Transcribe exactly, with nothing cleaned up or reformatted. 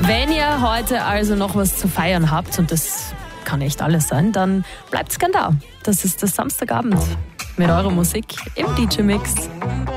Wenn ihr heute also noch was zu feiern habt, und das kann echt alles sein, dann bleibt gern da. Das ist der Samstagabend mit eurer Musik im D J-Mix.